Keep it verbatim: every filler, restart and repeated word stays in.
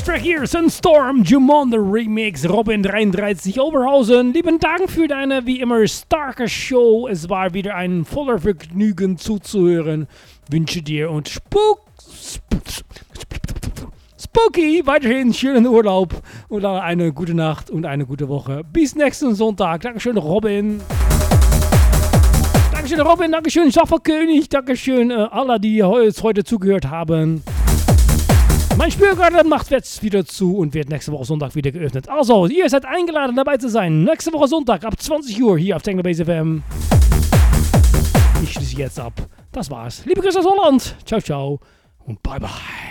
Track hier, Sunstorm, Jumon, der Remix, Robin dreiunddreißig Oberhausen. Lieben Dank für deine wie immer starke Show. Es war wieder ein voller Vergnügen zuzuhören. Wünsche dir und Spuk, Spuk, Spooky weiterhin schönen Urlaub und eine gute Nacht und eine gute Woche. Bis nächsten Sonntag. Dankeschön, Robin. Dankeschön, Robin. Dankeschön, Schafferkönig. Dankeschön, äh, alle, die heute zugehört haben. Mein Spürgarten macht jetzt wieder zu und wird nächste Woche Sonntag wieder geöffnet. Also, ihr seid eingeladen, dabei zu sein. Nächste Woche Sonntag ab zwanzig Uhr hier auf Technobase F M. Ich schließe jetzt ab. Das war's. Liebe Grüße aus Holland. Ciao, ciao und bye, bye.